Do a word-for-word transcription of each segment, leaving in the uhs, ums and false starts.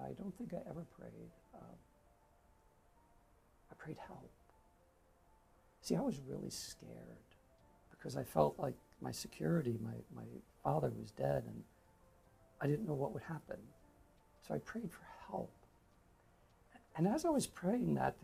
I don't think I ever prayed. Uh, I prayed help. See, I was really scared because I felt like my security, my, my father was dead, and I didn't know what would happen. So I prayed for help. And as I was praying that,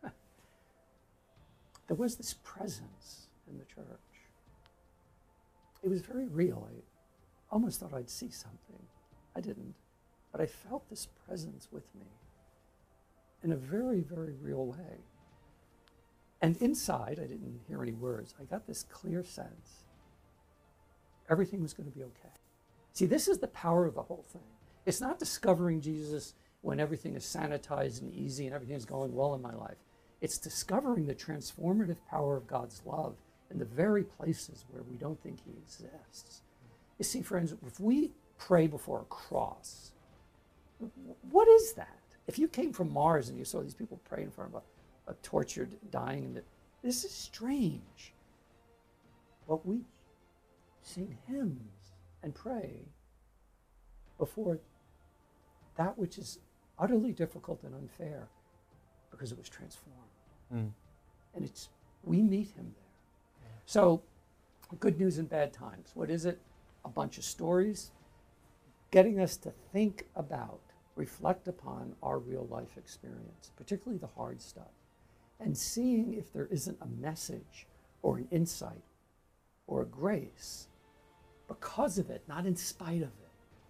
there was this presence in the church. It was very real. I almost thought I'd see something. I didn't, but I felt this presence with me in a very, very real way. And inside, I didn't hear any words. I got this clear sense everything was going to be okay. See, this is the power of the whole thing. It's not discovering Jesus when everything is sanitized and easy and everything is going well in my life. It's discovering the transformative power of God's love in the very places where we don't think he exists. You see, friends, if we pray before a cross, what is that? If you came from Mars and you saw these people pray in front of a, a tortured, dying, and this is strange. But we sing hymns and pray before that which is utterly difficult and unfair because it was transformed. Mm. And it's we meet him there. Yeah. So good news and bad times. What is it? A bunch of stories getting us to think about, reflect upon our real life experience, particularly the hard stuff, and seeing if there isn't a message or an insight or a grace because of it, not in spite of it.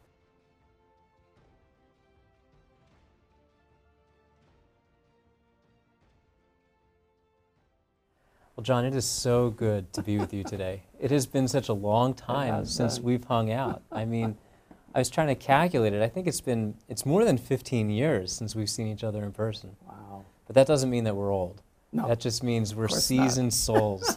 Well, John, it is so good to be with you today. It has been such a long time since been. we've hung out. I mean, I was trying to calculate it. I think it's been, it's more than fifteen years since we've seen each other in person. Wow. But that doesn't mean that we're old. No. That just means we're course seasoned not. souls.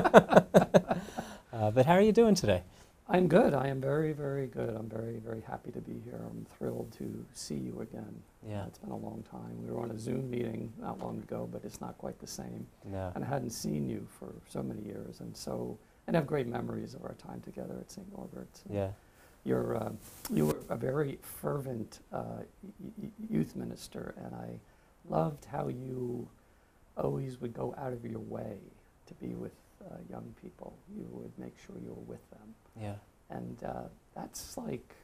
uh, but how are you doing today? I'm good. I am very, very good. I'm very, very happy to be here. I'm thrilled to see you again. Yeah. Uh, it's been a long time. We were on a Zoom meeting not long ago, but it's not quite the same. No. And I hadn't seen you for so many years, and so and I have great memories of our time together at Saint Norbert's. Yeah. You're uh, you were a very fervent uh, y- youth minister, and I loved how you always would go out of your way to be with uh, young people. You would make sure you were with them. Yeah. And uh, that's like,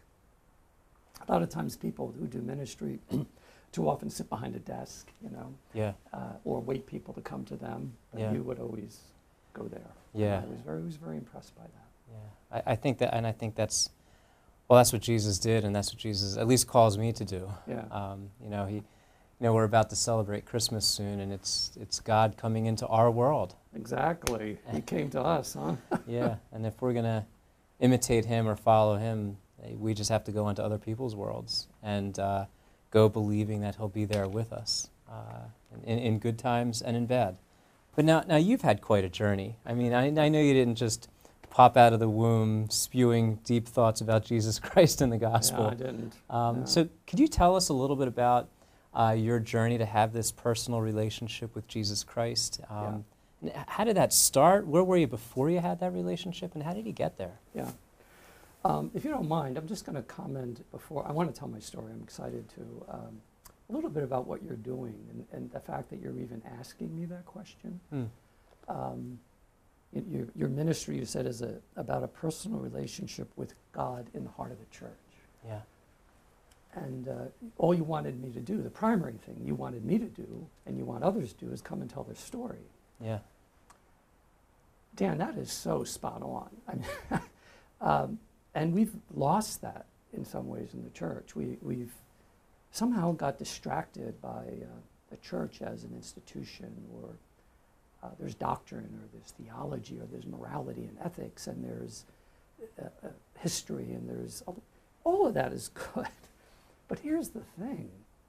a lot of times people who do ministry too often sit behind a desk, you know, Yeah. uh, or wait people to come to them. But Yeah. you would always go there. Yeah. And I was very, was very impressed by that. Yeah. I, I think that, and I think that's, well, that's what Jesus did, and that's what Jesus at least calls me to do. Yeah. Um, you know, he, you know, we're about to celebrate Christmas soon, and it's it's God coming into our world. Exactly. He came to us, huh? Yeah. And if we're gonna imitate him or follow him, we just have to go into other people's worlds and uh, go believing that he'll be there with us uh, in, in good times and in bad. But now, now you've had quite a journey. I mean, I, I know you didn't just pop out of the womb spewing deep thoughts about Jesus Christ in the gospel. Yeah, I didn't. Um, No. So could you tell us a little bit about uh, your journey to have this personal relationship with Jesus Christ? Um, and how did that start? Where were you before you had that relationship, and how did you get there? Yeah. Um, if you don't mind, I'm just going to comment before. I want to tell my story. I'm excited to. Um, a little bit about what you're doing and, and the fact that you're even asking me that question. Hmm. Um, y- your, your ministry, you said, is a, about a personal relationship with God in the heart of the church. Yeah. And uh, all you wanted me to do, the primary thing you wanted me to do, and you want others to do, is come and tell their story. Yeah. Dan, that is so spot on. I mean, um, and we've lost that in some ways in the church. We, we've somehow got distracted by uh, the church as an institution, or uh, there's doctrine, or there's theology, or there's morality and ethics, and there's uh, uh, history, and there's all, all of that is good. But here's the thing.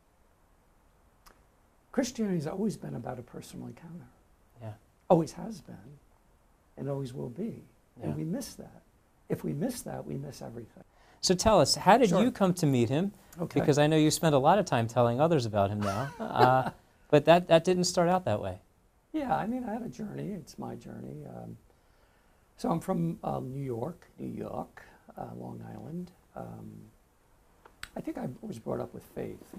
Christianity has always been about a personal encounter. Yeah. Always has been, and always will be. Yeah. And we miss that. If we miss that, we miss everything. So tell us, how did Sure. you come to meet him? Okay. Because I know you spend a lot of time telling others about him now. uh, but that, that didn't start out that way. Yeah, I mean, I had a journey. It's my journey. Um, so I'm from um, New York, New York, uh, Long Island. Um, I think I was brought up with faith.